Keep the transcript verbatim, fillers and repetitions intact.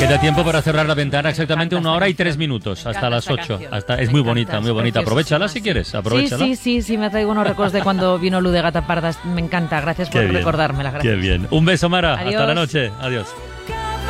Queda tiempo para cerrar la ventana, exactamente una hora y tres minutos, hasta las ocho. Hasta, es muy bonita, muy bonita. Aprovechala si quieres, aprovechala. Sí, sí, sí, sí, me traigo unos recuerdos de cuando vino Lu de Gata Parda. Me encanta, gracias por recordármela. Gracias. Qué bien. Un beso, Mara. Adiós. Hasta la noche. Adiós.